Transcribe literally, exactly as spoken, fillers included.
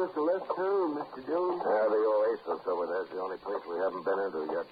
us a left turn, Mister Jones? Yeah, the oasis over there's the only place we haven't been into yet.